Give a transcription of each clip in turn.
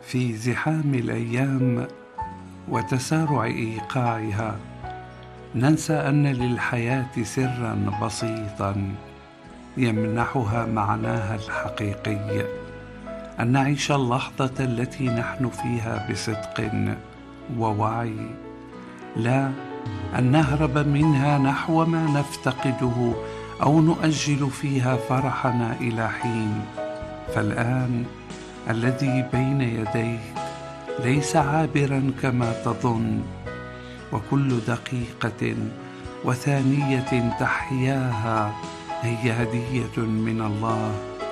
في زحام الأيام وتسارع إيقاعها ننسى أن للحياة سرا بسيطا يمنحها معناها الحقيقي، أن نعيش اللحظة التي نحن فيها بصدق ووعي، لا أن نهرب منها نحو ما نفتقده أو نؤجل فيها فرحنا إلى حين. فالآن الذي بين يديك ليس عابرا كما تظن، وكل دقيقة وثانية تحياها هي هدية من الله.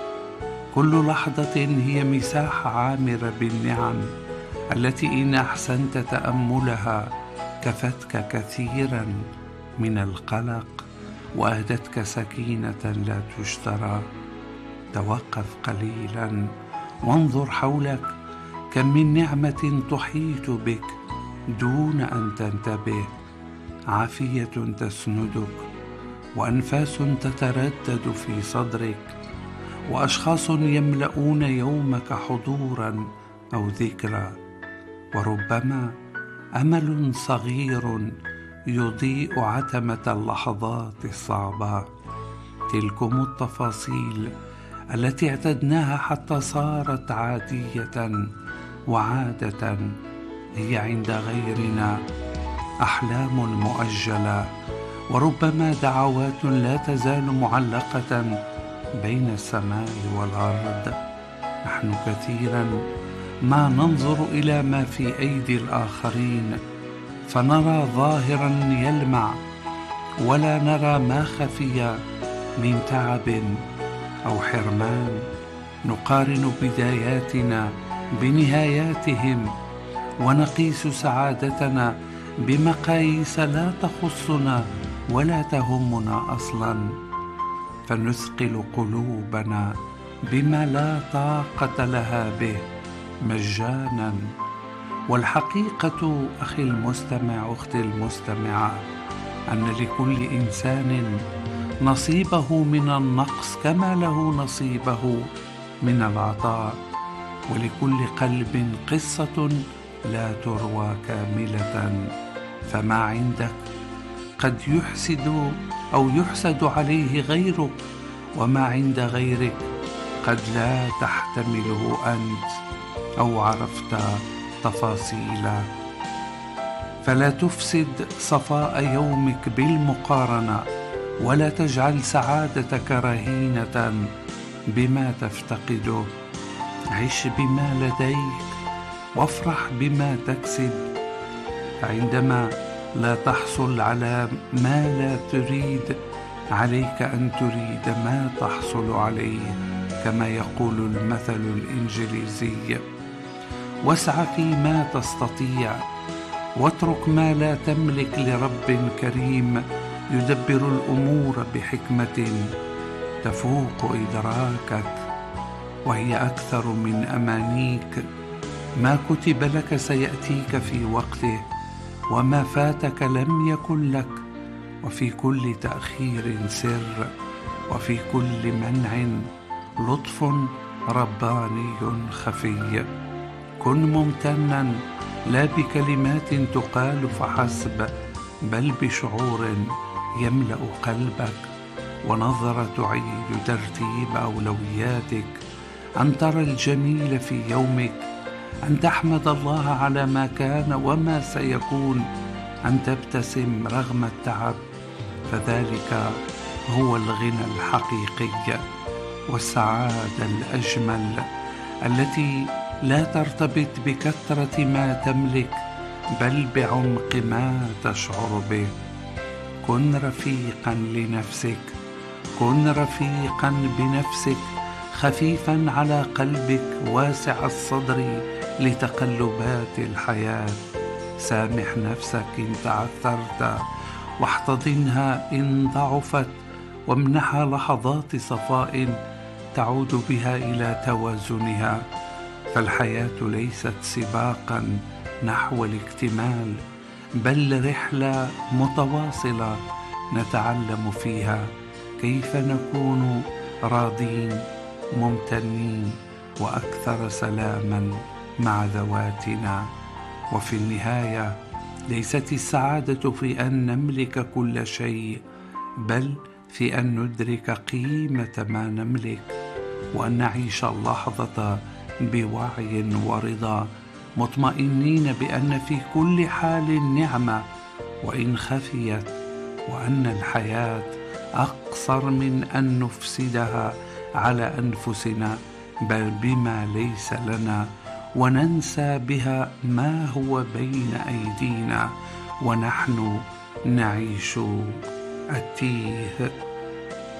كل لحظة هي مساحة عامرة بالنعم التي إن أحسنت تأملها كفتك كثيرا من القلق وأهدتك سكينة لا تشترى. توقف قليلا وانظر حولك، كم من نعمة تحيط بك دون أن تنتبه، عافية تسندك، وأنفاس تتردد في صدرك، وأشخاص يملؤون يومك حضورا أو ذكرى، وربما أمل صغير يضيء عتمة اللحظات الصعبة. تلكم التفاصيل التي اعتدناها حتى صارت عادية وعادة، هي عند غيرنا أحلام مؤجلة، وربما دعوات لا تزال معلقة بين السماء والأرض. نحن كثيرا ما ننظر إلى ما في أيدي الآخرين فنرى ظاهرا يلمع، ولا نرى ما خفي من تعب أو حرمان. نقارن بداياتنا بنهاياتهم، ونقيس سعادتنا بمقاييس لا تخصنا ولا تهمنا أصلا، فنثقل قلوبنا بما لا طاقة لها به مجانا. والحقيقة أخي المستمع، أختي المستمعة، أن لكل إنسان نصيبه من النقص كما له نصيبه من العطاء، ولكل قلب قصة لا تروى كاملة. فما عندك قد يحسد أو يحسد عليه غيرك، وما عند غيرك قد لا تحتمله أنت أو عرفت تفاصيله. فلا تفسد صفاء يومك بالمقارنة، ولا تجعل سعادتك رهينة بما تفتقده. عش بما لديك وافرح بما تكسب، فعندما لا تحصل على ما لا تريد عليك أن تريد ما تحصل عليه، كما يقول المثل الإنجليزي. واسع فيما تستطيع، واترك ما لا تملك لرب كريم يدبر الأمور بحكمة تفوق إدراكك، وهي أكثر من أمانيك. ما كتب لك سيأتيك في وقته، وما فاتك لم يكن لك، وفي كل تأخير سر، وفي كل منع لطف رباني خفي. كن ممتنا لا بكلمات تقال فحسب، بل بشعور يملأ قلبك، ونظرة تعيد ترتيب أولوياتك. أن ترى الجميل في يومك، أن تحمد الله على ما كان وما سيكون، أن تبتسم رغم التعب، فذلك هو الغنى الحقيقي والسعادة الأجمل، التي لا ترتبط بكثرة ما تملك بل بعمق ما تشعر به. كن رفيقا لنفسك، كن رفيقا بنفسك، خفيفا على قلبك، واسع الصدر لتقلبات الحياة. سامح نفسك إن تعثرت، واحتضنها إن ضعفت، وامنحها لحظات صفاء تعود بها إلى توازنها. فالحياة ليست سباقا نحو الاكتمال، بل رحلة متواصلة نتعلم فيها كيف نكون راضين ممتنين وأكثر سلاما مع ذواتنا. وفي النهاية ليست السعادة في أن نملك كل شيء، بل في أن ندرك قيمة ما نملك، وأن نعيش اللحظة بوعي ورضا، مطمئنين بأن في كل حال نعمة وإن خفيت، وأن الحياة أقصر من أن نفسدها على أنفسنا بل بما ليس لنا، وننسى بها ما هو بين أيدينا ونحن نعيش التيه.